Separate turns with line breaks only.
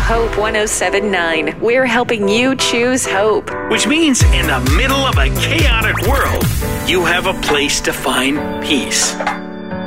Hope 1079. We're helping you choose hope.
Which means in the middle of a chaotic world, you have a place to find peace.